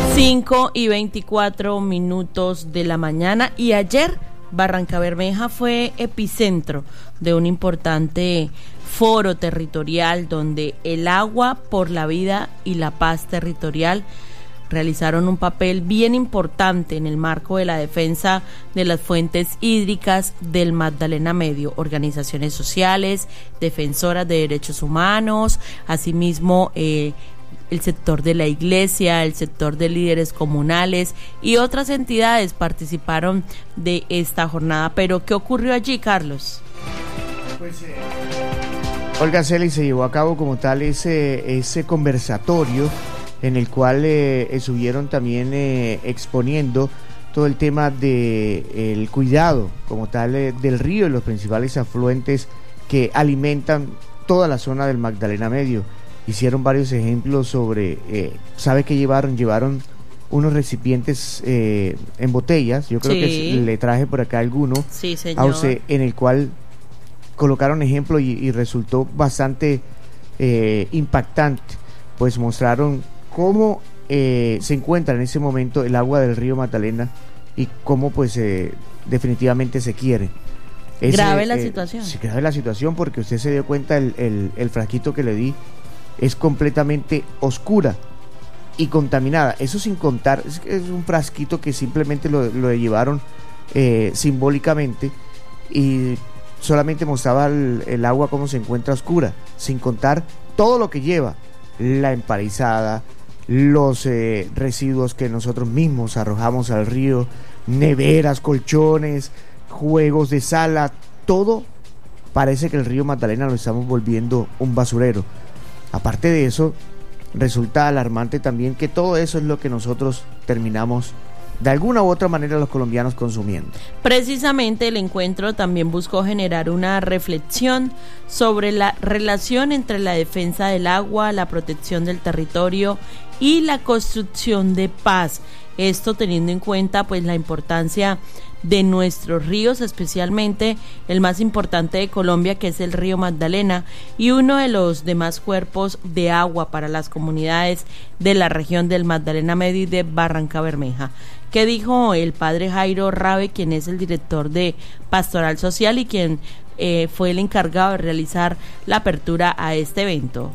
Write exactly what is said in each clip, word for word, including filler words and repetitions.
cinco y veinticuatro minutos de la mañana, y ayer Barrancabermeja fue epicentro de un importante foro territorial donde el agua por la vida y la paz territorial realizaron un papel bien importante en el marco de la defensa de las fuentes hídricas del Magdalena Medio, organizaciones sociales, defensoras de derechos humanos, asimismo eh, el sector de la iglesia, el sector de líderes comunales y otras entidades participaron de esta jornada. Pero ¿qué ocurrió allí, Carlos? Pues, eh, Olga Celi, se llevó a cabo como tal ese, ese conversatorio en el cual eh, estuvieron también eh, exponiendo todo el tema de eh, el cuidado como tal eh, del río y los principales afluentes que alimentan toda la zona del Magdalena Medio. Hicieron varios ejemplos sobre, eh, ¿sabe qué llevaron? Llevaron unos recipientes eh, en botellas, yo creo sí. que le traje por acá alguno, sí, señor. Usted, en el cual colocaron ejemplo y, y resultó bastante eh, impactante, pues mostraron cómo eh, se encuentra en ese momento el agua del río Magdalena y cómo pues eh, definitivamente se quiere. Ese, grave la eh, situación. Sí, grave la situación porque usted se dio cuenta el, el, el frasquito que le di es completamente oscura y contaminada. Eso sin contar, es, es un frasquito que simplemente lo, lo llevaron eh, simbólicamente y solamente mostraba el, el agua como se encuentra oscura, sin contar todo lo que lleva, la emparizada, los eh, residuos que nosotros mismos arrojamos al río, neveras, colchones, juegos de sala, todo parece que el río Magdalena lo estamos volviendo un basurero. Aparte de eso, resulta alarmante también que todo eso es lo que nosotros terminamos de alguna u otra manera los colombianos consumiendo. Precisamente el encuentro también buscó generar una reflexión sobre la relación entre la defensa del agua, la protección del territorio y la construcción de paz. Esto teniendo en cuenta pues la importancia de nuestros ríos, especialmente el más importante de Colombia, que es el río Magdalena, y uno de los demás cuerpos de agua para las comunidades de la región del Magdalena Medio y de Barrancabermeja. ¿Qué dijo el padre Jairo Rabe, quien es el director de Pastoral Social y quien eh, fue el encargado de realizar la apertura a este evento?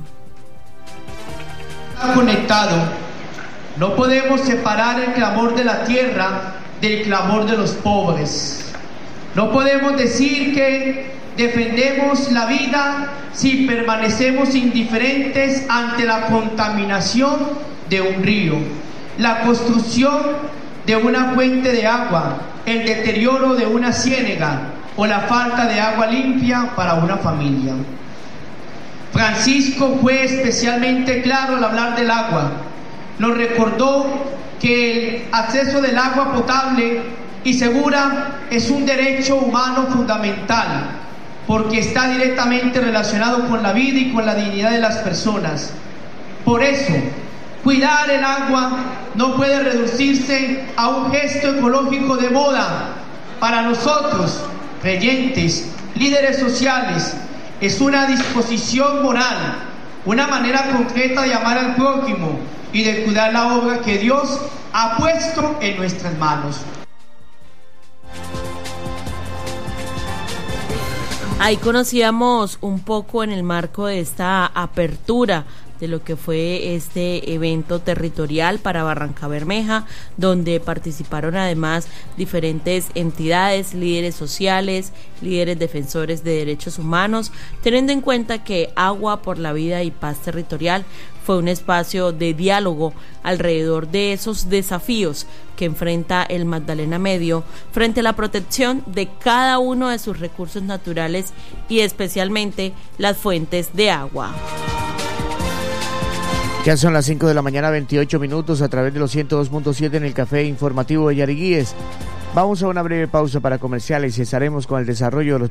Conectado, no podemos separar el clamor de la tierra del clamor de los pobres. No podemos decir que defendemos la vida si permanecemos indiferentes ante la contaminación de un río, la construcción de una fuente de agua, el deterioro de una ciénaga o la falta de agua limpia para una familia. Francisco fue especialmente claro al hablar del agua. Nos recordó que el acceso del agua potable y segura es un derecho humano fundamental, porque está directamente relacionado con la vida y con la dignidad de las personas. Por eso, cuidar el agua no puede reducirse a un gesto ecológico de moda. Para nosotros, creyentes, líderes sociales, es una disposición moral, una manera concreta de amar al prójimo y de cuidar la obra que Dios ha puesto en nuestras manos. Ahí conocíamos un poco en el marco de esta apertura de lo que fue este evento territorial para Barrancabermeja, donde participaron además diferentes entidades, líderes sociales, líderes defensores de derechos humanos, teniendo en cuenta que Agua por la Vida y Paz Territorial fue un espacio de diálogo alrededor de esos desafíos que enfrenta el Magdalena Medio frente a la protección de cada uno de sus recursos naturales y especialmente las fuentes de agua. Ya son las cinco de la mañana, veintiocho minutos, a través de los ciento dos punto siete en el Café Informativo de Yariguíes. Vamos a una breve pausa para comerciales y estaremos con el desarrollo de los